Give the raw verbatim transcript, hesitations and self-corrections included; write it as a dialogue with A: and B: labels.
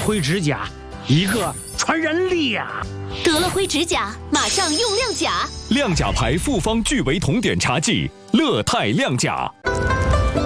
A: 灰指甲，一个传人力呀、啊！
B: 得了灰指甲，马上用亮甲。
C: 亮甲牌复方聚维酮碘茶剂，乐泰亮甲。